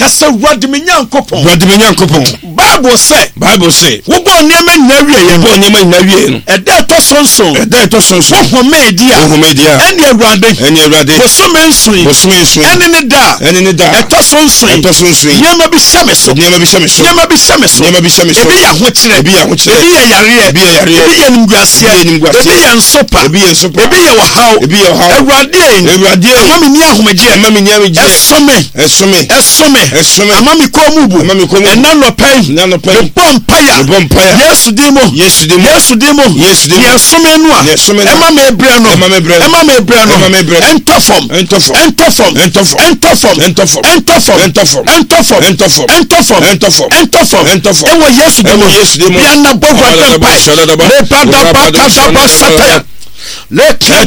kasa wadi me nyankopon Bible say wo bo niam na wie no eda to sonson wo home dia ene awurade wo so mensui ene ne da eto sonson niam bi hyame so ebi ya ho kire ebi ya yare ebi ya nimguasia ebi ya nsopa ebi ya wahaw awurade amami ni ahomeje esome amami ko mubu enano pai bompaya yesu dimo yesome nua ema me ebra no entofom ewo yesu dimo yana bogwa pai Let the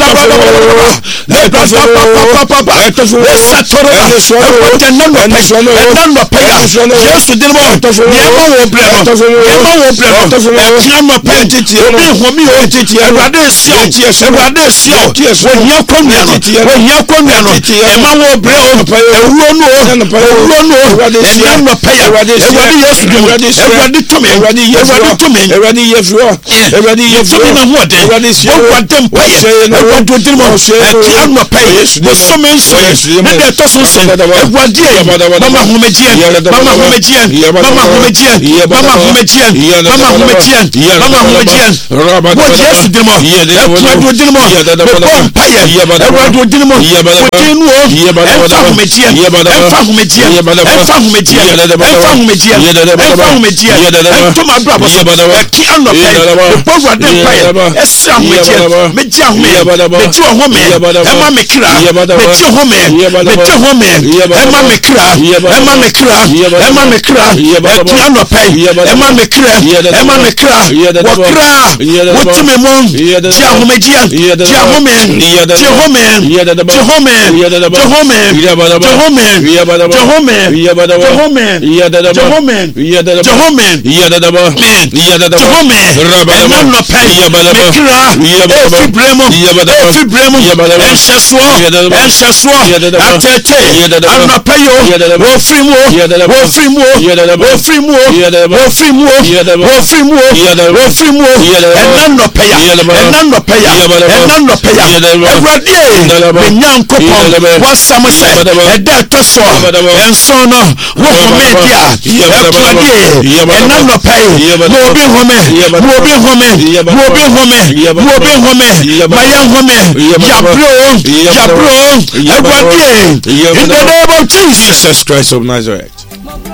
in the name of Jesus Christ of Nazareth.